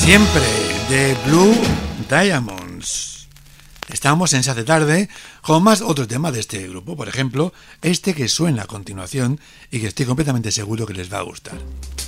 Siempre de Blue Diamonds. Estamos en Se hace tarde con más otro tema de este grupo, por ejemplo, este que suena a continuación y que estoy completamente seguro que les va a gustar.